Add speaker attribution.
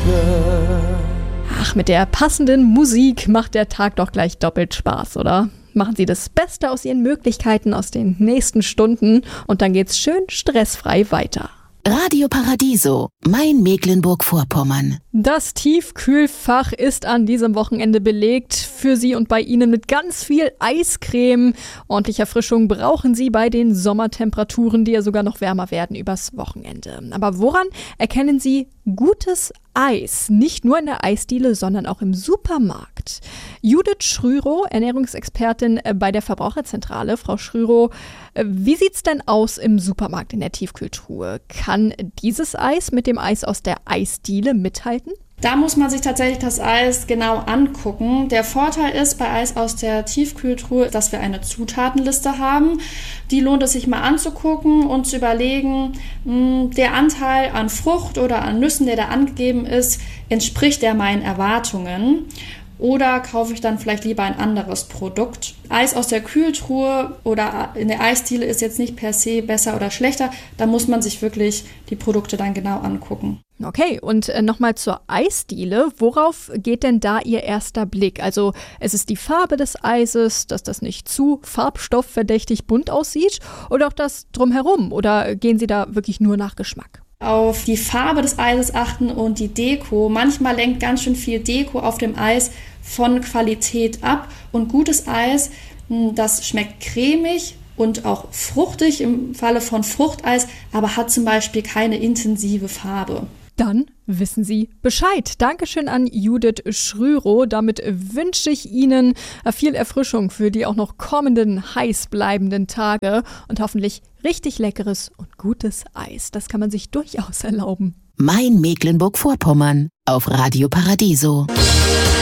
Speaker 1: Ach, mit der passenden Musik macht der Tag doch gleich doppelt Spaß, oder? Machen Sie das Beste aus Ihren Möglichkeiten aus den nächsten Stunden und dann geht's schön stressfrei weiter.
Speaker 2: Radio Paradiso, mein Mecklenburg-Vorpommern.
Speaker 1: Das Tiefkühlfach ist an diesem Wochenende belegt. Für Sie und bei Ihnen mit ganz viel Eiscreme. Ordentliche Erfrischung brauchen Sie bei den Sommertemperaturen, die ja sogar noch wärmer werden übers Wochenende. Aber woran erkennen Sie gutes Eis? Nicht nur in der Eisdiele, sondern auch im Supermarkt. Judith Schrürow, Ernährungsexpertin bei der Verbraucherzentrale. Frau Schrürow, wie sieht's denn aus im Supermarkt in der Tiefkühltruhe? Kann dieses Eis mit dem Eis aus der Eisdiele mithalten?
Speaker 3: Da muss man sich tatsächlich das Eis genau angucken. Der Vorteil ist bei Eis aus der Tiefkühltruhe, dass wir eine Zutatenliste haben. Die lohnt es sich mal anzugucken und zu überlegen, der Anteil an Frucht oder an Nüssen, der da angegeben ist, entspricht der meinen Erwartungen? Oder kaufe ich dann vielleicht lieber ein anderes Produkt? Eis aus der Kühltruhe oder in der Eisdiele ist jetzt nicht per se besser oder schlechter. Da muss man sich wirklich die Produkte dann genau angucken.
Speaker 1: Okay, und nochmal zur Eisdiele. Worauf geht denn da Ihr erster Blick? Also es ist die Farbe des Eises, dass das nicht zu farbstoffverdächtig bunt aussieht oder auch das Drumherum? Oder gehen Sie da wirklich nur nach Geschmack?
Speaker 3: Auf die Farbe des Eises achten und die Deko. Manchmal lenkt ganz schön viel Deko auf dem Eis von Qualität ab. Und gutes Eis, das schmeckt cremig und auch fruchtig im Falle von Fruchteis, aber hat zum Beispiel keine intensive Farbe.
Speaker 1: Dann wissen Sie Bescheid. Dankeschön an Judith Schrürow. Damit wünsche ich Ihnen viel Erfrischung für die auch noch kommenden heiß bleibenden Tage und hoffentlich richtig leckeres und gutes Eis. Das kann man sich durchaus erlauben.
Speaker 2: Mein Mecklenburg-Vorpommern auf Radio Paradiso.